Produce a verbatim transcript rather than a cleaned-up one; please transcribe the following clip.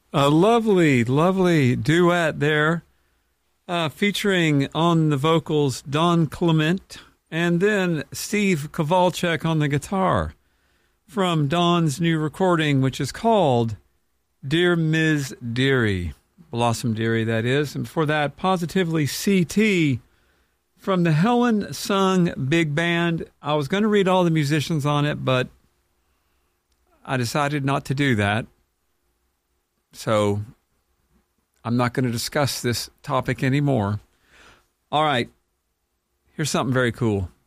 A lovely, lovely duet there, uh, featuring on the vocals Don Clement and then Steve Kowalczyk on the guitar from Don's new recording, which is called Dear Miz Dearie, Blossom Dearie, that is. And before that, Positively C T from the Helen Sung Big Band. I was going to read all the musicians on it, but I decided not to do that. So I'm not going to discuss this topic anymore. All right. Here's something very cool.